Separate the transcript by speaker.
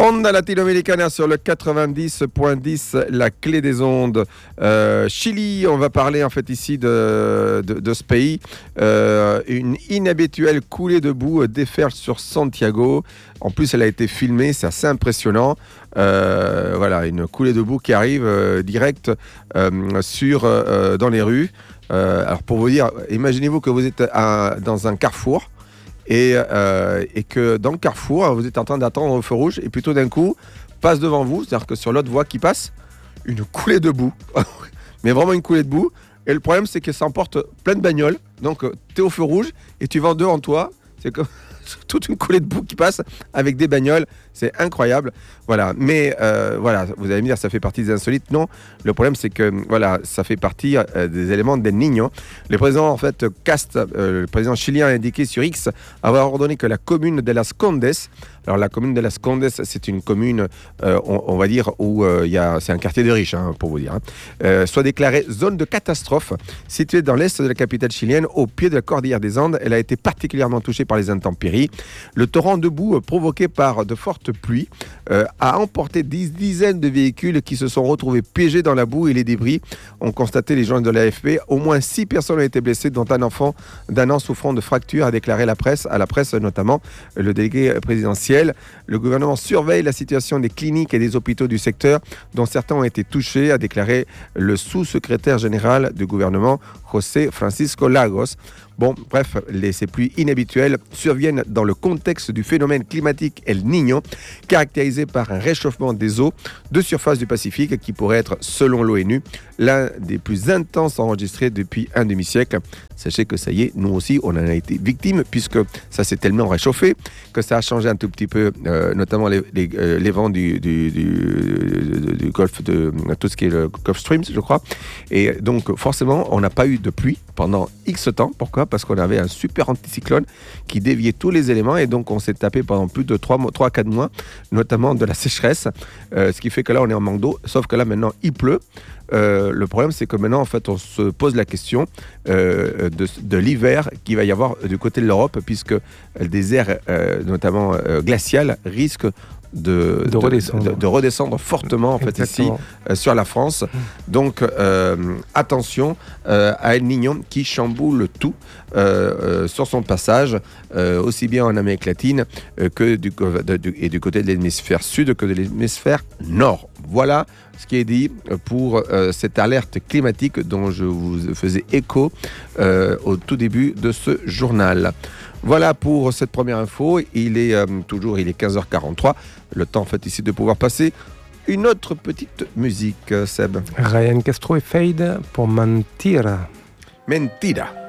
Speaker 1: Onda latino-américaine sur le 90.10, la clé des ondes. Chili, on va parler en fait ici de ce pays. Une inhabituelle coulée de boue déferle sur Santiago. En plus, elle a été filmée, c'est assez impressionnant. Voilà, une coulée de boue qui arrive direct dans les rues. Alors pour vous dire, imaginez-vous que vous êtes dans un carrefour. Et que dans le carrefour, vous êtes en train d'attendre au feu rouge et plutôt d'un coup, passe devant vous, c'est-à-dire que sur l'autre voie qui passe, une coulée de boue. Mais vraiment une coulée de boue. Et le problème, c'est que ça emporte plein de bagnoles. Donc, tu es au feu rouge et tu vas devant toi. C'est comme toute une coulée de boue qui passe avec des bagnoles. C'est incroyable. Voilà. Mais voilà, vous allez me dire, ça fait partie des insolites. Non, le problème, c'est que voilà, ça fait partie des éléments del Niño. Le président, en fait, le président chilien a indiqué sur X avoir ordonné que la commune de Las Condes, alors la commune de Las Condes, c'est une commune, on va dire, où c'est un quartier de riches, pour vous dire, soit déclarée zone de catastrophe, située dans l'est de la capitale chilienne, au pied de la cordillère des Andes. Elle a été particulièrement touchée par les intempéries. Le torrent de boue provoqué par de fortes pluies a emporté des dizaines de véhicules qui se sont retrouvés piégés dans la boue et les débris. Ont constaté les journalistes de l'AFP. Au moins 6 personnes ont été blessées, dont un enfant d'1 an souffrant de fractures, a déclaré à la presse notamment le délégué présidentiel. Le gouvernement surveille la situation des cliniques et des hôpitaux du secteur, dont certains ont été touchés, a déclaré le sous-secrétaire général du gouvernement, José Francisco Lagos. Bon, bref, ces pluies inhabituelles surviennent dans le contexte du phénomène climatique El Niño, caractérisé par un réchauffement des eaux de surface du Pacifique qui pourrait être, selon l'ONU, l'un des plus intenses enregistrés depuis un demi-siècle. Sachez que ça y est, nous aussi, on en a été victimes, puisque ça s'est tellement réchauffé que ça a changé un tout petit peu, notamment les vents du golfe, de tout ce qui est le Gulf Stream, je crois. Et donc, forcément, on n'a pas eu de pluie pendant X temps. Pourquoi ? Parce qu'on avait un super anticyclone qui déviait tous les éléments, et donc on s'est tapé pendant plus de 3 à 4 mois, notamment de la sécheresse, ce qui fait que là, on est en manque d'eau, sauf que là, maintenant, il pleut. Le problème, c'est que maintenant, en fait, on se pose la question de l'hiver qu'il va y avoir du côté de l'Europe, puisque des airs, notamment glaciales, risquent de redescendre fortement en fait ici sur la France. Donc attention à El Niño qui chamboule tout sur son passage, aussi bien en Amérique latine que du côté de l'hémisphère sud que de l'hémisphère nord. Voilà ce qui est dit pour cette alerte climatique dont je vous faisais écho au tout début de ce journal. Voilà pour cette première info. Il est 15h43. Le temps en fait ici de pouvoir passer une autre petite musique, Seb.
Speaker 2: Ryan Castro et Fade pour Mentira.
Speaker 1: Mentira.